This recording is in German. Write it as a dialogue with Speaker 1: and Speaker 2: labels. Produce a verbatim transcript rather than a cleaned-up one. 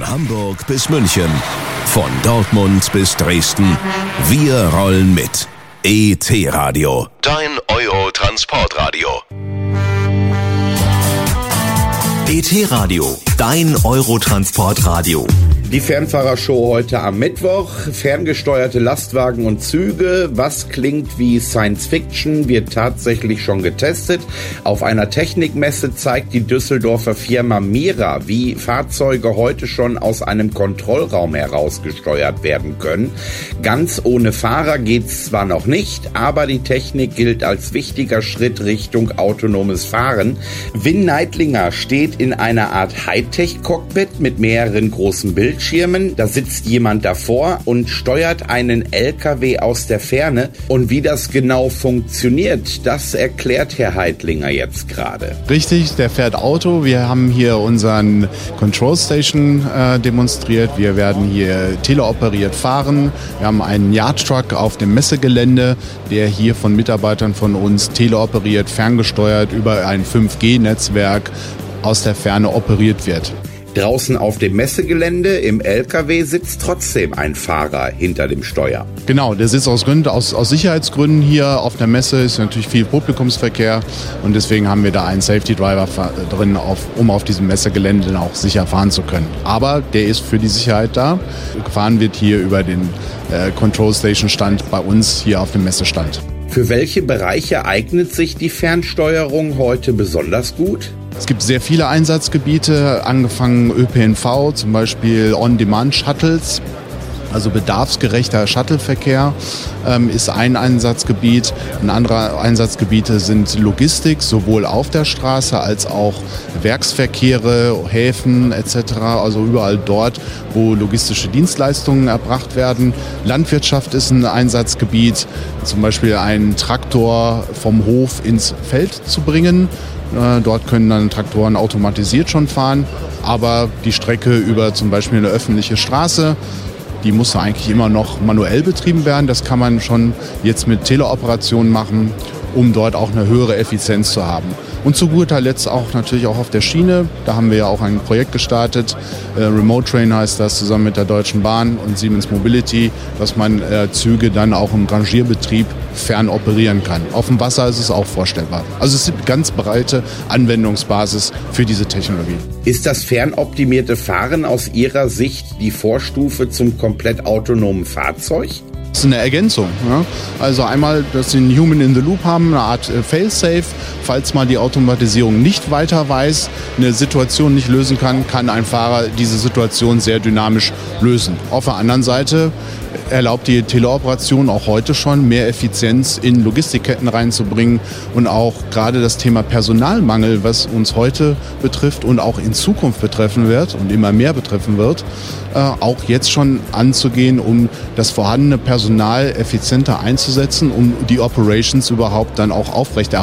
Speaker 1: Von Hamburg bis München, von Dortmund bis Dresden. Wir rollen mit. E T-Radio, dein Euro-Transportradio. E T-Radio, dein Euro-Transportradio.
Speaker 2: Die Fernfahrershow heute am Mittwoch. Ferngesteuerte Lastwagen und Züge. Was klingt wie Science Fiction, wird tatsächlich schon getestet. Auf einer Technikmesse zeigt die Düsseldorfer Firma Mira, wie Fahrzeuge heute schon aus einem Kontrollraum heraus gesteuert werden können. Ganz ohne Fahrer geht's zwar noch nicht, aber die Technik gilt als wichtiger Schritt Richtung autonomes Fahren. Win Neidlinger steht in einer Art Hightech-Cockpit mit mehreren großen Bildschirmen. Da sitzt jemand davor und steuert einen L K W aus der Ferne. Und wie das genau funktioniert, das erklärt Herr Heidlinger jetzt gerade.
Speaker 3: Richtig, der fährt Auto. Wir haben hier unseren Control Station äh, demonstriert. Wir werden hier teleoperiert fahren. Wir haben einen Yard Truck auf dem Messegelände, der hier von Mitarbeitern von uns teleoperiert, ferngesteuert über ein fünf G Netzwerk aus der Ferne operiert wird.
Speaker 2: Draußen auf dem Messegelände im L K W sitzt trotzdem ein Fahrer hinter dem Steuer.
Speaker 3: Genau, der sitzt aus, Gründen, aus, aus Sicherheitsgründen hier auf der Messe. Ist natürlich viel Publikumsverkehr und deswegen haben wir da einen Safety Driver drin, auf, um auf diesem Messegelände dann auch sicher fahren zu können. Aber der ist für die Sicherheit da. Gefahren wird hier über den äh, Control Station Stand bei uns hier auf dem Messestand.
Speaker 2: Für welche Bereiche eignet sich die Fernsteuerung heute besonders gut?
Speaker 3: Es gibt sehr viele Einsatzgebiete, angefangen Ö P N V, zum Beispiel On-Demand-Shuttles, also bedarfsgerechter Shuttleverkehr ähm, ist ein Einsatzgebiet. Ein anderer Einsatzgebiete sind Logistik, sowohl auf der Straße als auch Werksverkehre, Häfen et cetera. Also überall dort, wo logistische Dienstleistungen erbracht werden. Landwirtschaft ist ein Einsatzgebiet, zum Beispiel einen Traktor vom Hof ins Feld zu bringen. Dort können dann Traktoren automatisiert schon fahren, aber die Strecke über zum Beispiel eine öffentliche Straße, die muss eigentlich immer noch manuell betrieben werden. Das kann man schon jetzt mit Teleoperationen machen, um dort auch eine höhere Effizienz zu haben. Und zu guter Letzt auch natürlich auch auf der Schiene. Da haben wir ja auch ein Projekt gestartet. Äh, Remote Train heißt das, zusammen mit der Deutschen Bahn und Siemens Mobility, dass man äh, Züge dann auch im Rangierbetrieb fern operieren kann. Auf dem Wasser ist es auch vorstellbar. Also es ist eine ganz breite Anwendungsbasis für diese Technologie.
Speaker 2: Ist das fernoptimierte Fahren aus Ihrer Sicht die Vorstufe zum komplett autonomen Fahrzeug?
Speaker 3: Das ist eine Ergänzung. Ja? Also einmal, dass Sie einen Human in the Loop haben, eine Art äh, Fail-Safe. Falls mal die Automatisierung nicht weiter weiß, eine Situation nicht lösen kann, kann ein Fahrer diese Situation sehr dynamisch lösen. Auf der anderen Seite erlaubt die Teleoperation auch heute schon, mehr Effizienz in Logistikketten reinzubringen und auch gerade das Thema Personalmangel, was uns heute betrifft und auch in Zukunft betreffen wird und immer mehr betreffen wird, äh, auch jetzt schon anzugehen, um das vorhandene Personal effizienter einzusetzen, um die Operations überhaupt dann auch aufrechterhalten